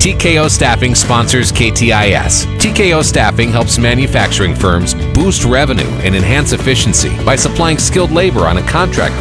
TKO Staffing sponsors KTIS. TKO Staffing helps manufacturing firms boost revenue and enhance efficiency by supplying skilled labor on a contract